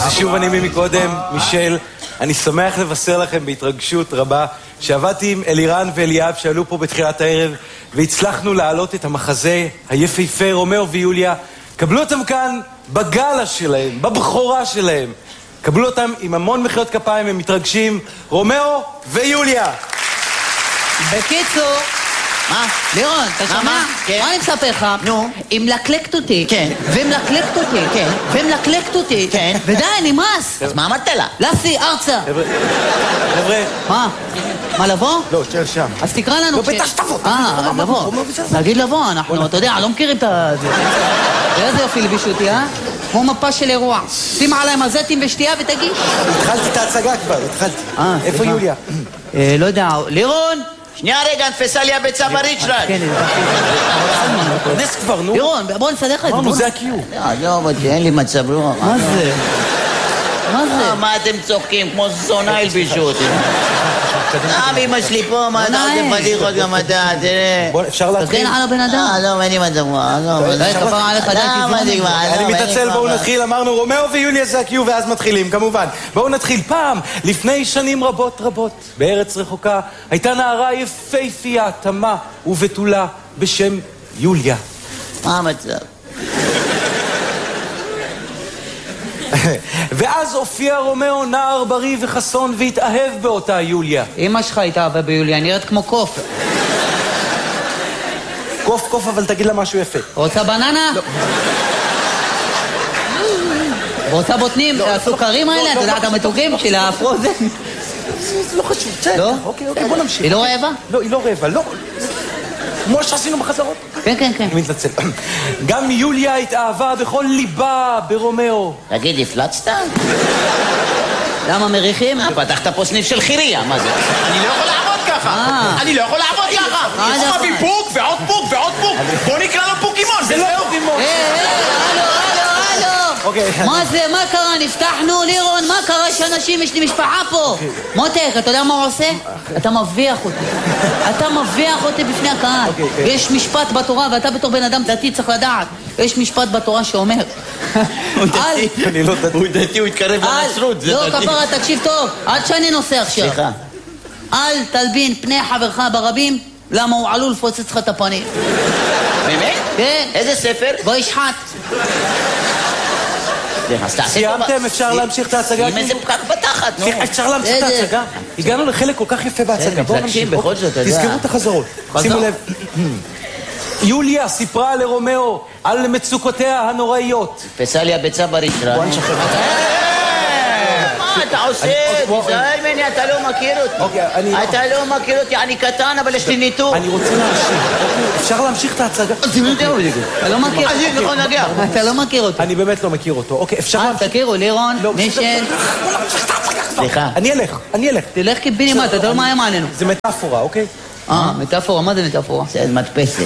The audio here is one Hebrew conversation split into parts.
שוב אני מקודם, מישל. אני שמח לבשר לכם בהתרגשות רבה שעבדתי עם אלירן ואליאב שעלו פה בתחילת הערב והצלחנו להעלות את המחזה היפהפה רומאו ויוליה. קבלו אותם כאן בגלה שלהם, בבחורה שלהם. קבלו אותם עם המון מחיאות כפיים, הם מתרגשים. רומאו ויוליה. בקיצור, מה? לירון, אתה שומע? מה אני מספר לך? נו. היא מלקלקת אותי. כן. ומלקלקת אותי. כן. ומלקלקת אותי. כן. ודי, נמאס. אז מה אמרת לה? לסי, ארצה. חבר'ה. מה? מה, לבוא? לא, תשאר שם. אז תקרא לנו. לא, בטח שתבוא. לבוא. תגיד לבוא, אנחנו, אתה יודע, לא מכירים את זה. איזה יופי לבישו אותי, אה? כמו מפה של אירוע. שים עליי מזטים ושתייה ותגיש. התחלתי את ההצגה כבר, התחלתי. איפה יוליה? לא יודע, לירון? שנייה רגע, נתפסה לי הביצה בריצ'רד. כן, נס כבר, נו. לירון, בוא נסדר לך את זה. אמרנו, זה הקיום. לא, אין לי מצב רוח. מה זה? מה זה? מה אתם צוחקים? כמו זונה הלבישו אותי. אמא שלי פה, מה אתה עושה פדיחות גם אתה, תראה. בוא, אפשר להתחיל? תגן על הבן אדם. לא, אין לי מצב רוח. כפרה עליך, די כיוון. אני מתעצל, בואו נתחיל. אמרנו, רומאו ויוליה זה הקיום, ואז מתחילים, כמובן. בואו נתחיל. פעם, לפני שנים רבות רבות, בארץ רחוקה, הייתה נערה יפהפייה, תמה ובתולה, בשם יוליה. מה המצב? ואז הופיע רומאו נער בריא וחסון והתאהב באותה יוליה. אמא שלך התאהבה ביוליה, נראית כמו קוף. קוף, אבל תגיד לה משהו יפה. רוצה בננה? לא. רוצה בוטנים? הסוכרים האלה? אתה יודע את המתוקים של הפרוזן? זה לא חשוב, בסדר. לא? אוקיי, בוא נמשיך. היא לא רעבה? לא, היא לא רעבה, לא. כמו שעשינו בחזרות. כן. אני מתנצל. גם יוליה התאהבה בכל ליבה ברומאו. תגיד, הפלצת? למה מריחים? פתחת פה סניף של חיריה, מה זה? אני לא יכול לעבוד ככה! אני לא יכול לעבוד ככה! יש מביא פוק ועוד פוק ועוד פוק! בוא נקרא לו פוקימון! זה לא פוקימון! הלו! מה זה? מה קרה? נפתחנו, לירון? מה קרה שאנשים, יש לי משפחה פה? מותק, אתה יודע מה הוא עושה? אתה מביח אותי. אתה מביח אותי בפני הקהל. יש משפט בתורה, ואתה בתור בן אדם דתי צריך לדעת. יש משפט בתורה שאומר... הוא דתי, הוא התקרב לנצרות, זה דתי. לא, כפרה, תקשיב טוב. עד שאני נוסע עכשיו. סליחה. אל תלבין פני חברך ברבים, למה הוא עלול לפוצץ לך את הפנים. באמת? כן. איזה ספר? בוא ישחט. סיימתם? אפשר להמשיך את ההצגה? עם איזה פקק בתחת, נו. אפשר להמשיך את ההצגה? הגענו לחלק כל כך יפה בהצגה. בואו נמשיך. בכל זאת, אתה יודע. תזכרו את החזרות. שימו לב. יוליה סיפרה לרומאו על מצוקותיה הנוראיות. פסה לי הביצה בריצ'רד. בוא נשחרר. מה אתה עושה? תזהר ממני, אתה לא מכיר אותי. אתה לא מכיר אותי, אני קטן, אבל יש לי ניתור. אני רוצה להמשיך. אפשר להמשיך את ההצגה? אתה לא מכיר אותו. אתה לא מכיר אותו. אני באמת לא מכיר אותו. אוקיי, אפשר להמשיך? תכירו, לירון, מישל. סליחה. אני אלך. תלך קיבינימה, אתה יודע לא מאיים עלינו. זה מטאפורה, אוקיי? מטאפורה, מה זה מטאפורה? זה מדפסת.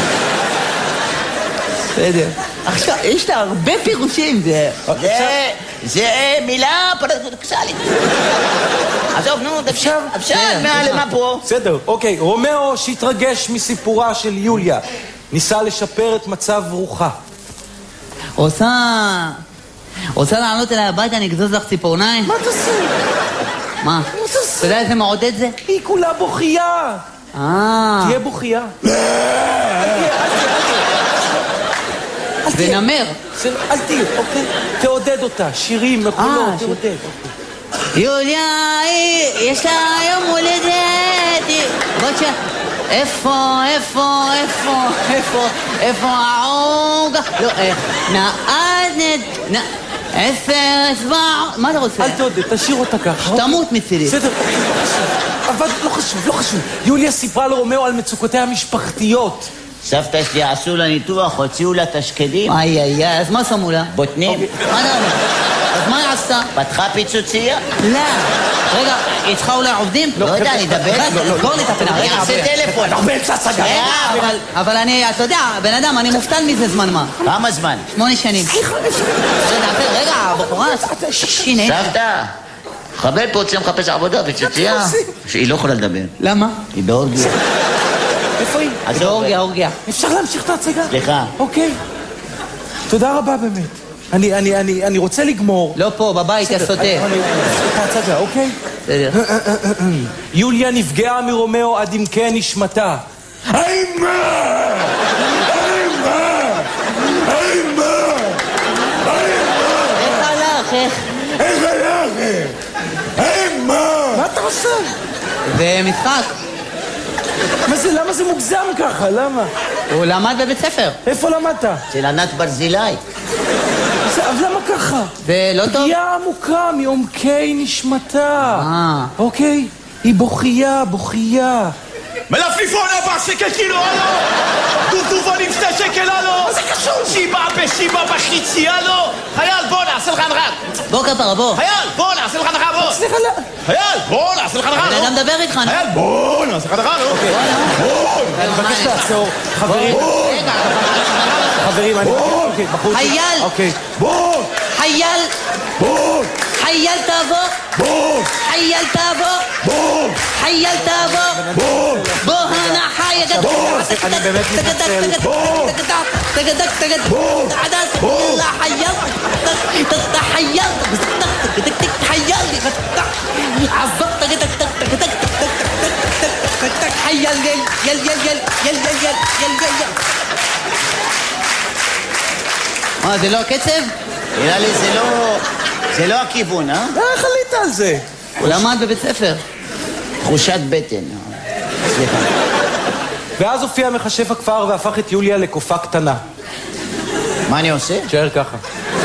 בסדר. עכשיו, יש לה הרבה פירושים, זה מילה פרדוקסלית. עזוב, נו, אפשר, מה פה? בסדר, אוקיי. רומאו שהתרגש מסיפורה של יוליה ניסה לשפר את מצב רוחה. רוצה לעלות אליי הביתה, אני אגזוז לך ציפורניים? מה תעשה? מה? אתה יודע איזה מעודד זה? היא כולה בוכייה. תהיה בוכייה. ונמר. אל תהיה, אוקיי? תעודד אותה, שירים, מקולות, תעודד. יוליה, יש לה יום הולדת. איפה העוגה? לא, נעדנת, 10 אצבעות. מה אתה רוצה? אל תעודד, תשאיר אותה ככה. שתמות מצידי. בסדר, אבל לא חשוב. יוליה סיפרה לרומאו על מצוקותיה המשפחתיות. סבתא שלי עשו לה ניתוח, הוציאו לה תשקדים. אז מה שמו לה? בוטנים. מה אתה אומר? אז מה היא עשתה? פתחה פיצוצייה? לא. רגע, היא צריכה אולי עובדים? לא יודע, אני אדבר. לא להתאפנה. אני אעשה טלפון. אנחנו באמצע הצגה. אבל אני, אתה יודע, בן אדם, אני מופתל מזה זמן מה. כמה זמן? 8 שנים. רגע, הבחורה, שיני. סבתא, חבל פה רוצה מחפש עבודה, פיצוצייה. היא לא יכולה לדבר. למה? היא באורגיה. איפה היא? אורגיה. אפשר להמשיך את ההצגה? סליחה. אוקיי. תודה רבה באמת. אני רוצה לגמור. לא פה, בבית, יא סוטה. ההצגה, אוקיי? בסדר. יוליה נפגעה מרומאו עד עמקי נשמתה. איך מה אתה עושה? זה משחק. למה זה מוגזם ככה? למה? הוא למד בבית ספר. איפה למדת? של ענת ברזילי. אז למה ככה? זה לא טוב? פגיעה עמוקה מעומקי נשמתה. אוקיי? היא בוכייה. מלפליפון 4 שקל קילו, הלו! דובדובונים 2 שקל, הלו! מה זה קשור? שיבה בחיצי, הלו! חייל, בוא נעשה לך הנחה! בוא כפרה, בוא. חייל, בוא נעשה לך הנחה, בוא! סליחה, חייל, בוא נעשה לך הנחה, אני לא? אדם מדבר איתך, נו. חייל, בוא נעשה לך הנחה, לא? אני מבקש לעצור. חברים, אני... אוקיי, בחוץ. חייל! אוקיי. חייל תעבור! חייל תעבור! בוא הנה חי גדול! אני באמת מתנצל. מה, זה לא הקצב? נראה לי זה לא הכיוון, אה? איך עלית על זה? הוא למד בבית ספר. תחושת בטן. סליחה. ואז הופיע מכשף הכפר והפך את יוליה לקופה קטנה. מה אני עושה? תשאר ככה.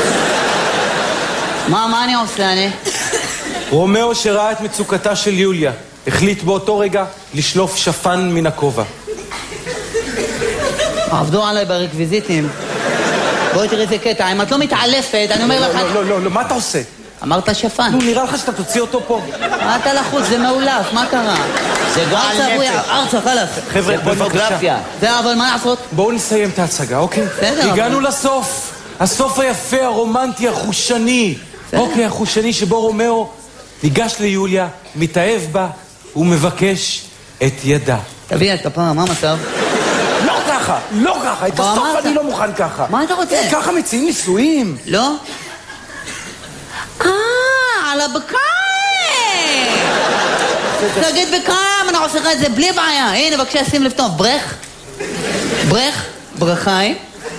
מה אני עושה, אני? רומאו שראה את מצוקתה של יוליה החליט באותו רגע לשלוף שפן מן הכובע. עבדו עליי ברקוויזיטים. בואי תראי איזה קטע, אם את לא מתעלפת, אני אומר לך... לא, מה אתה עושה? אמרת שפן. נו, נראה לך שאתה תוציא אותו פה. מה אתה לחוץ? זה מאולף, מה קרה? זה גועל נפש. ארצה, חלאס. חבר'ה, פורנוגרפיה. זה, אבל מה לעשות? בואו נסיים את ההצגה, אוקיי? בסדר. הגענו לסוף. הסוף היפה, הרומנטי, החושני. אוקיי, החושני שבו רומאו ניגש ליוליה, מתאהב בה, ומבקש את ידה. תביא את כפרה, מה המצב? לא ככה, את הסוף אני לא מוכן ככה. מה אתה רוצה? ככה מציעים נישואים. לא? על הבקיים! תגיד בקיים, אני עושה לך את זה בלי בעיה. הנה, בבקשה, שים לב טוב. ברכיים.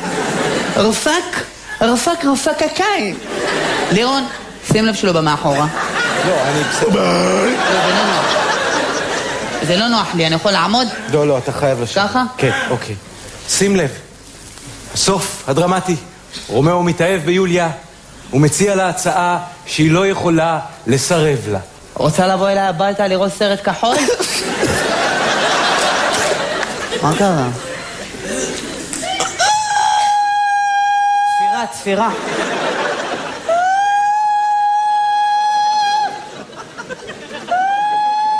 רפק הקיים. לירון, שים לב שלו במאחורה. לא, אני בסדר. זה לא נוח לי, אני יכול לעמוד? לא, אתה חייב לשבת. ככה? כן, אוקיי. שים לב, הסוף הדרמטי, רומאו מתאהב ביוליה, הוא מציע לה הצעה שהיא לא יכולה לסרב לה. רוצה לבוא אליי הביתה לראות סרט כחול? מה קרה? צפירה.